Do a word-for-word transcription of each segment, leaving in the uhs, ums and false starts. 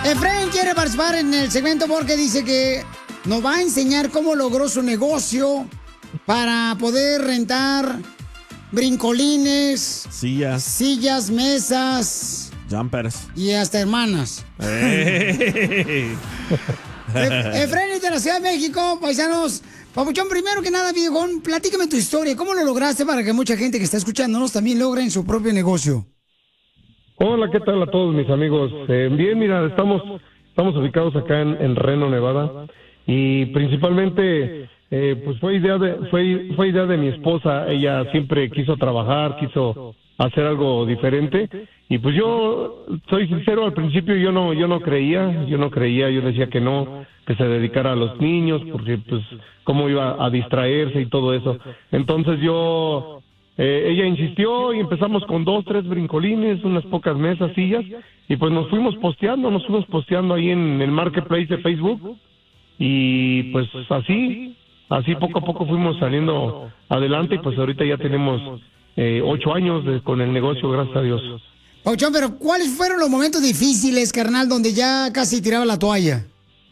Efraín quiere participar en el segmento porque dice que nos va a enseñar cómo logró su negocio para poder rentar brincolines, sillas, sillas, mesas, jumpers y hasta hermanas. Hey. Efraín de la Ciudad de México, paisanos. Papuchón, primero que nada, viejón, platícame tu historia. ¿Cómo lo lograste para que mucha gente que está escuchándonos también logre en su propio negocio? Hola, ¿qué tal a todos mis amigos? Eh, bien, mira, estamos estamos ubicados acá en, en Reno, Nevada, y principalmente eh, pues fue idea de fue fue idea de mi esposa. Ella siempre quiso trabajar, quiso hacer algo diferente, y pues yo soy sincero, al principio yo no yo no creía, yo no creía, yo decía que no, que se dedicara a los niños, porque pues cómo iba a distraerse y todo eso. Entonces yo Eh, ella insistió y empezamos con dos, tres brincolines, unas pocas mesas, sillas, y pues nos fuimos posteando, nos fuimos posteando ahí en el marketplace de Facebook, y pues así, así poco a poco fuimos saliendo adelante, y pues ahorita ya tenemos eh, ocho años de, con el negocio, gracias a Dios. Pauchón, pero ¿cuáles fueron los momentos difíciles, carnal, donde ya casi tiraba la toalla?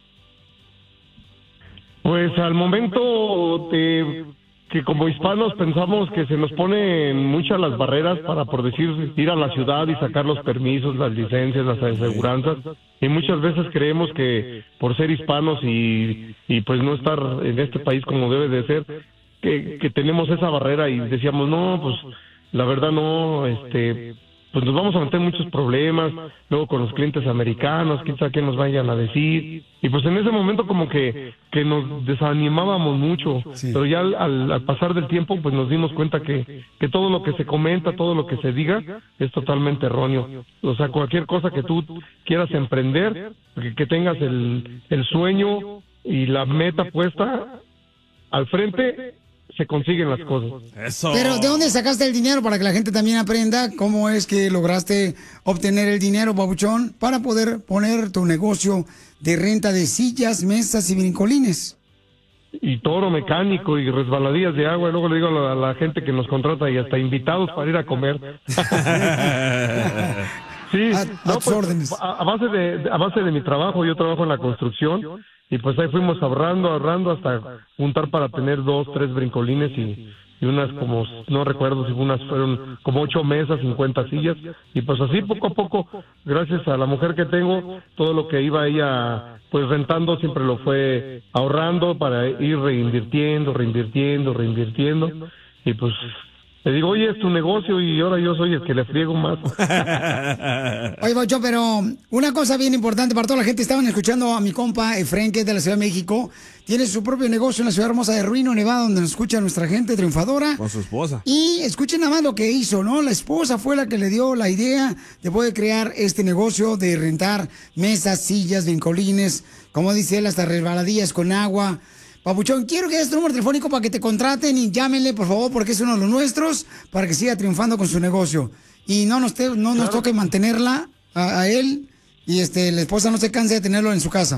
Pues al momento de... que como hispanos pensamos que se nos ponen muchas las barreras para, por decir, ir a la ciudad y sacar los permisos, las licencias, las aseguranzas, y muchas veces creemos que por ser hispanos y, y pues no estar en este país como debe de ser, que, que tenemos esa barrera, y decíamos, no, pues la verdad no, este... pues nos vamos a meter muchos problemas, luego con los clientes americanos, quién sabe qué nos vayan a decir, y pues en ese momento como que, que nos desanimábamos mucho, sí. Pero ya al, al, al pasar del tiempo pues nos dimos cuenta que, que todo lo que se comenta, todo lo que se diga es totalmente erróneo. O sea, cualquier cosa que tú quieras emprender, que, que tengas el, el sueño y la meta puesta al frente, se consiguen las cosas. Eso. Pero ¿de dónde sacaste el dinero para que la gente también aprenda cómo es que lograste obtener el dinero, papuchón, para poder poner tu negocio de renta de sillas, mesas y brincolines? Y toro mecánico y resbaladillas de agua, y luego le digo a la, a la gente que nos contrata, y hasta invitados para ir a comer. Sí, a, no, a, pues, a, a base de a base de mi trabajo, yo trabajo en la construcción, y pues ahí fuimos ahorrando, ahorrando hasta juntar para tener dos, tres brincolines y, y unas como, no recuerdo si unas fueron como ocho mesas, cincuenta sillas, y pues así poco a poco, gracias a la mujer que tengo, todo lo que iba ella pues rentando siempre lo fue ahorrando para ir reinvirtiendo, reinvirtiendo, reinvirtiendo, y pues le digo, oye, es tu negocio y ahora yo soy el que le friego más. Oye, Bocho, pero una cosa bien importante para toda la gente, estaban escuchando a mi compa Efraín, que es de la Ciudad de México, tiene su propio negocio en la ciudad hermosa de Reno, Nevada, donde nos escucha nuestra gente triunfadora. Con su esposa. Y escuchen nada más lo que hizo, ¿no? La esposa fue la que le dio la idea de poder crear este negocio de rentar mesas, sillas, brincolines, como dice él, hasta resbaladillas con agua. Papuchón, quiero que des tu número telefónico para que te contraten y llámenle, por favor, porque es uno de los nuestros, para que siga triunfando con su negocio. Y no nos, te, no nos claro. toque mantenerla a, a él, y este la esposa no se canse de tenerlo en su casa.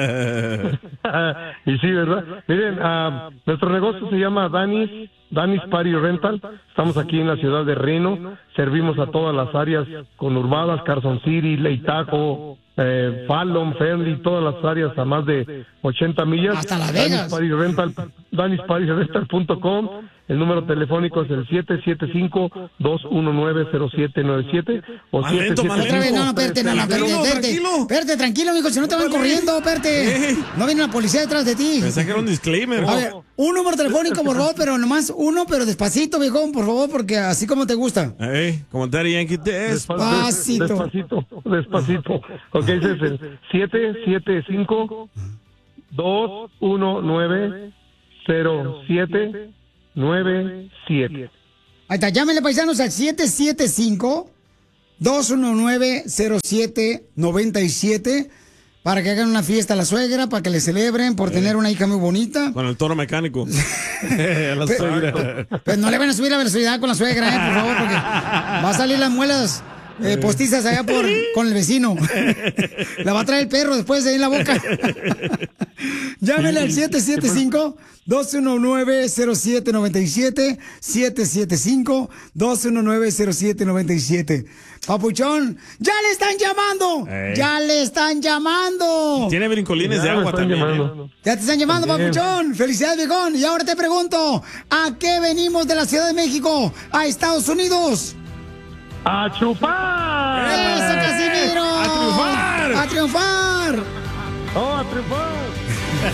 Y sí, ¿verdad? Miren, uh, nuestro negocio se llama Danis, Danis Party Rental. Estamos aquí en la ciudad de Reno. Servimos a todas las áreas conurbadas, Carson City, Lake Tahoe, eh, Fallon, Fernley, todas las áreas a más de ochenta millas. Hasta Las Vegas. Danis Party Rental, Danis Party Rental punto com. El número telefónico es el siete siete cinco, dos uno nueve, cero siete nueve siete o siete siete cinco. Otra vez, no, no, espérate, no, no, espérate, espérate, espérate, tranquilo, amigo, si no te van corriendo, espérate. ¿Eh? No viene la policía detrás de ti. Pensé que era un disclaimer. A ver, un número telefónico, por favor, pero nomás uno, pero despacito, viejón, por favor, porque así como te gusta. Ey, como Daddy Yankee, despacito. Despacito, despacito. Ok, ese es el siete siete cinco, dos uno nueve, cero siete nueve siete. Ahí está, llámenle, paisanos, al siete siete cinco, dos uno nueve, cero siete nueve siete para que hagan una fiesta a la suegra, para que le celebren por eh. tener una hija muy bonita. Con el toro mecánico. A la suegra. Pues no le van a subir la velocidad con la suegra, eh, por favor, porque va a salir las muelas eh, postizas allá por, con el vecino. La va a traer el perro después de ahí en la boca. Llámele al siete siete cinco, dos uno nueve, cero siete nueve siete, siete siete cinco, dos uno nueve, cero siete nueve siete. Papuchón, ya le están llamando. Ey. Ya le están llamando. Tiene brincolines de agua también. ¿eh? Ya te están llamando, También. papuchón. Felicidades, viejón. Y ahora te pregunto, ¿a qué venimos de la Ciudad de México a Estados Unidos? ¡A chupar! ¡Eso, Casimiro! ¡A triunfar! ¡A triunfar! ¡Oh, a triunfar!